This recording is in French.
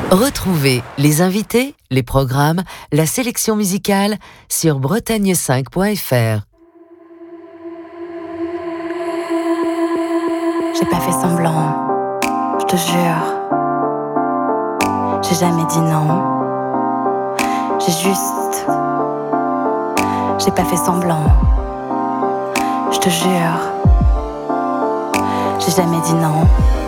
Retrouvez les invités, les programmes, la sélection musicale sur bretagne5.fr. J'ai pas fait semblant, je te jure. J'ai jamais dit non. J'ai pas fait semblant, je te jure. J'ai jamais dit non.